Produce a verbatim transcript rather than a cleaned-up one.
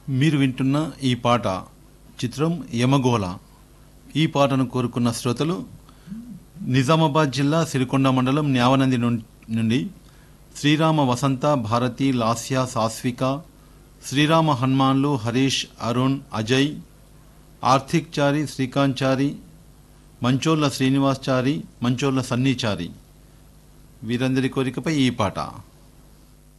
మీరు వింటున్న ఈ పాట చిత్రం యమగోళ. ఈ పాటను కోరుకున్న శ్రోతలు నిజామాబాద్ జిల్లా సిరికొండ మండలం న్యావనంది నుండి శ్రీరామ వసంత, భారతి, లాస్య, సాస్విక, శ్రీరామ హనుమాన్లు, హరీష్, అరుణ్, అజయ్, ఆర్థిక్ చారి, శ్రీకాంత్ చారి, మంచోళ్ళ శ్రీనివాస్ చారి, మంచోళ్ళ సన్నీ చారి వీరందరి కోరికపై ఈ పాట.